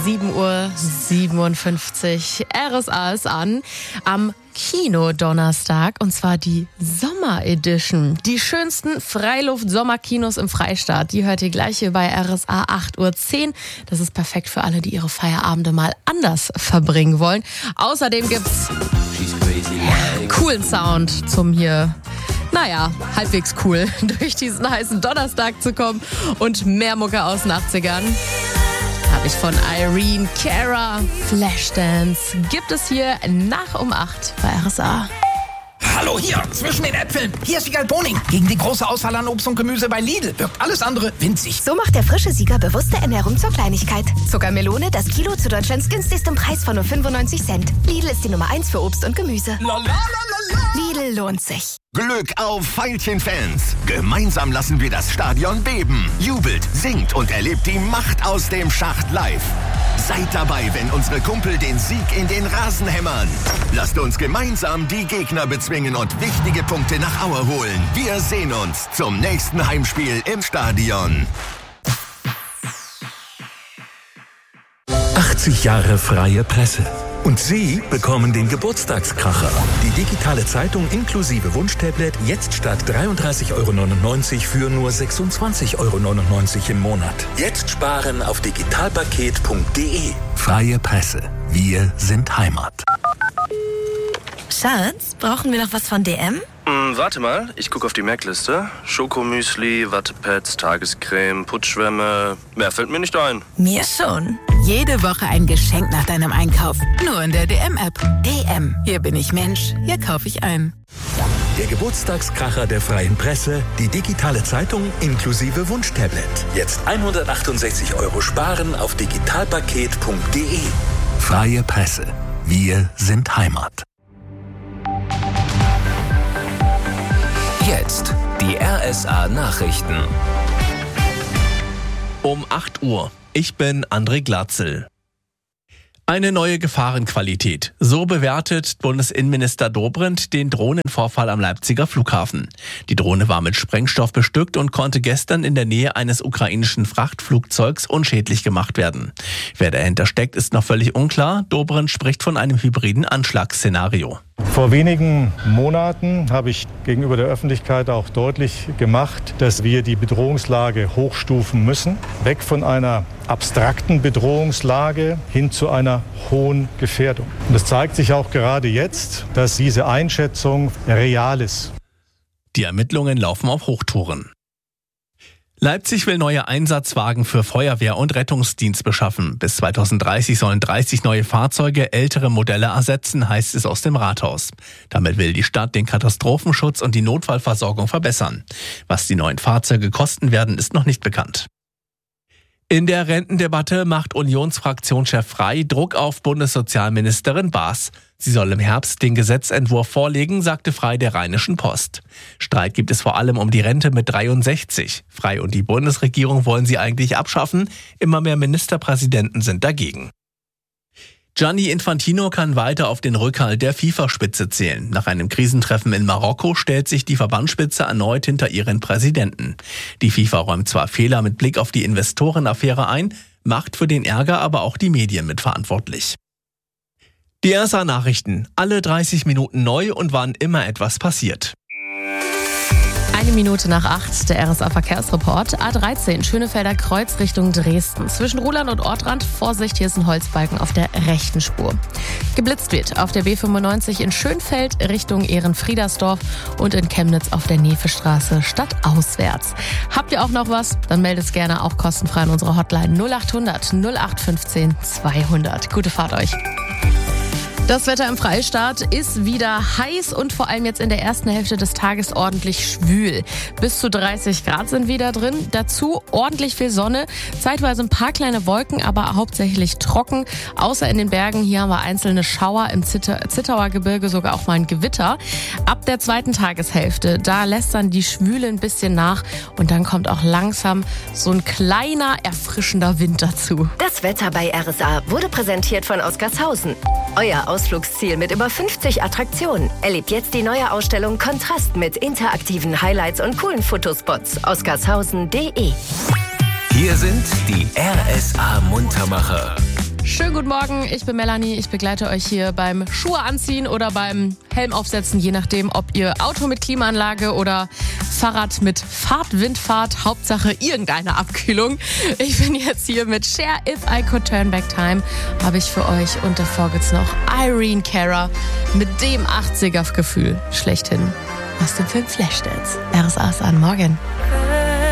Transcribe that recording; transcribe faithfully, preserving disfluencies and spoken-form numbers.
sieben Uhr siebenundfünfzig. R S A ist an am Kino-Donnerstag, und zwar die Sommer-Edition. Die schönsten Freiluft-Sommerkinos im Freistaat, die hört ihr gleich hier bei R S A acht Uhr zehn. Das ist perfekt für alle, die ihre Feierabende mal anders verbringen wollen. Außerdem gibt's ja, coolen Sound zum hier... Naja, halbwegs cool, durch diesen heißen Donnerstag zu kommen und mehr Mucke aus den achtzigern. Habe ich von Irene Cara. Flashdance gibt es hier nach um acht bei R S A. Hallo hier, zwischen den Äpfeln. Hier ist Wiegald Boning. Gegen die große Auswahl an Obst und Gemüse bei Lidl wirkt alles andere winzig. So macht der frische Sieger bewusste Ernährung zur Kleinigkeit. Zuckermelone, das Kilo zu Deutschlands günstigstem Preis von nur fünfundneunzig Cent. Lidl ist die Nummer eins für Obst und Gemüse. La, la, la, la, la. Lidl lohnt sich. Glück auf Veilchen-Fans. Gemeinsam lassen wir das Stadion beben. Jubelt, singt und erlebt die Macht aus dem Schacht live. Seid dabei, wenn unsere Kumpel den Sieg in den Rasen hämmern. Lasst uns gemeinsam die Gegner bezwingen und wichtige Punkte nach Aue holen. Wir sehen uns zum nächsten Heimspiel im Stadion. achtzig Jahre freie Presse. Und Sie bekommen den Geburtstagskracher. Die digitale Zeitung inklusive Wunschtablet jetzt statt dreiunddreißig Euro neunundneunzig für nur sechsundzwanzig Euro neunundneunzig im Monat. Jetzt sparen auf digitalpaket punkt de. Freie Presse. Wir sind Heimat. Schatz, brauchen wir noch was von D M? Hm, warte mal, ich gucke auf die Merkliste. Schokomüsli, Wattepads, Tagescreme, Putzschwämme. Mehr fällt mir nicht ein. Mir schon. Jede Woche ein Geschenk nach deinem Einkauf. Nur in der D M-App. D M. Hier bin ich Mensch, hier kaufe ich ein. Der Geburtstagskracher der freien Presse, die digitale Zeitung inklusive Wunschtablet. Jetzt hundertachtundsechzig Euro sparen auf digitalpaket punkt de. Freie Presse. Wir sind Heimat. Jetzt die R S A-Nachrichten. Um acht Uhr. Ich bin André Glatzel. Eine neue Gefahrenqualität. So bewertet Bundesinnenminister Dobrindt den Drohnenvorfall am Leipziger Flughafen. Die Drohne war mit Sprengstoff bestückt und konnte gestern in der Nähe eines ukrainischen Frachtflugzeugs unschädlich gemacht werden. Wer dahinter steckt, ist noch völlig unklar. Dobrindt spricht von einem hybriden Anschlagsszenario. Vor wenigen Monaten habe ich gegenüber der Öffentlichkeit auch deutlich gemacht, dass wir die Bedrohungslage hochstufen müssen. Weg von einer abstrakten Bedrohungslage hin zu einer hohen Gefährdung. Und es zeigt sich auch gerade jetzt, dass diese Einschätzung real ist. Die Ermittlungen laufen auf Hochtouren. Leipzig will neue Einsatzwagen für Feuerwehr und Rettungsdienst beschaffen. Bis zweitausenddreißig sollen dreißig neue Fahrzeuge ältere Modelle ersetzen, heißt es aus dem Rathaus. Damit will die Stadt den Katastrophenschutz und die Notfallversorgung verbessern. Was die neuen Fahrzeuge kosten werden, ist noch nicht bekannt. In der Rentendebatte macht Unionsfraktionschef Frey Druck auf Bundessozialministerin Baas. Sie soll im Herbst den Gesetzentwurf vorlegen, sagte Frey der Rheinischen Post. Streit gibt es vor allem um die Rente mit dreiundsechzig. Frey und die Bundesregierung wollen sie eigentlich abschaffen. Immer mehr Ministerpräsidenten sind dagegen. Gianni Infantino kann weiter auf den Rückhalt der FIFA-Spitze zählen. Nach einem Krisentreffen in Marokko stellt sich die Verbandsspitze erneut hinter ihren Präsidenten. Die FIFA räumt zwar Fehler mit Blick auf die Investorenaffäre ein, macht für den Ärger aber auch die Medien mitverantwortlich. Die R S A-Nachrichten. Alle dreißig Minuten neu und wann immer etwas passiert. Eine Minute nach acht, der R S A-Verkehrsreport. A dreizehn, Schönefelder Kreuz Richtung Dresden. Zwischen Ruhland und Ortrand, Vorsicht, hier ist ein Holzbalken auf der rechten Spur. Geblitzt wird auf der B fünfundneunzig in Schönfeld Richtung Ehrenfriedersdorf und in Chemnitz auf der Nevestraße stadtauswärts. Habt ihr auch noch was? Dann meldet es gerne auch kostenfrei an unsere Hotline null achthundert null acht fünfzehn zweihundert. Gute Fahrt euch. Das Wetter im Freistaat ist wieder heiß und vor allem jetzt in der ersten Hälfte des Tages ordentlich schwül. Bis zu dreißig Grad sind wieder drin. Dazu ordentlich viel Sonne, zeitweise ein paar kleine Wolken, aber hauptsächlich trocken. Außer in den Bergen, hier haben wir einzelne Schauer, im Zitter- Zittauer Gebirge sogar auch mal ein Gewitter. Ab der zweiten Tageshälfte, da lässt dann die Schwüle ein bisschen nach und dann kommt auch langsam so ein kleiner, erfrischender Wind dazu. Das Wetter bei R S A wurde präsentiert von Oskarshausen. Euer Ausflugsziel mit über fünfzig Attraktionen. Erlebt jetzt die neue Ausstellung Kontrast mit interaktiven Highlights und coolen Fotospots. oskarshausen punkt de. Hier sind die R S A-Muntermacher. Schönen guten Morgen, ich bin Melanie. Ich begleite euch hier beim Schuhe anziehen oder beim Helm aufsetzen, je nachdem, ob ihr Auto mit Klimaanlage oder Fahrrad mit Fahrt-Windfahrt, Hauptsache irgendeine Abkühlung. Ich bin jetzt hier mit Cher, If I Could Turn Back Time, habe ich für euch. Und davor gibt's noch Irene Cara mit dem achtziger-Gefühl schlechthin aus dem Film Flashdance. R S A ist an, morgen.